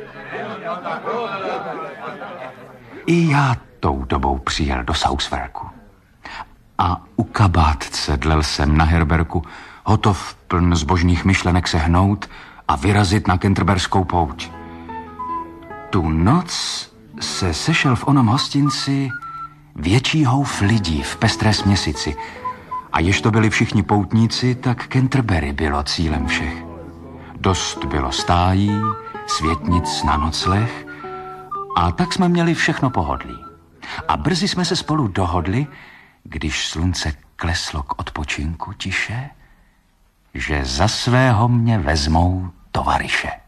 I já tou dobou přijel do Southwarku. A u kabátce dlel jsem na herberku, hotov pln zbožných myšlenek se hnout a vyrazit na Canterburskou pouť. Tu noc se sešel v onom hostinci větší houf lidí v pestré směsici. A jež to byli všichni poutníci, tak Canterbury bylo cílem všech. Dost bylo stájí, světnic na nocleh a tak jsme měli všechno pohodlí. A brzy jsme se spolu dohodli, když slunce kleslo k odpočinku tiše, že za svého mě vezmou tovaryše.